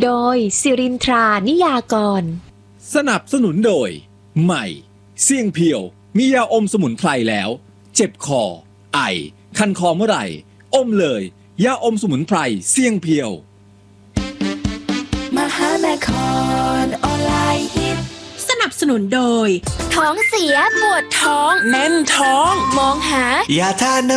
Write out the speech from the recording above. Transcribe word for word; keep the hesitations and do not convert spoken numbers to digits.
โดยสิรินทรานิยากรสนับสนุนโดยใหม่เสี่ยงเพียวมียาอมสมุนไพรแล้วเจ็บคอไอคันคอเมื่อไหร่อมเลยยาอมสมุนไพรเสี่ยงเพียวมหาแม่คอนออนไลน์ฮิตสนับสนุนโดยท้องเสียปวดท้องแน่นท้องมองหายาทาน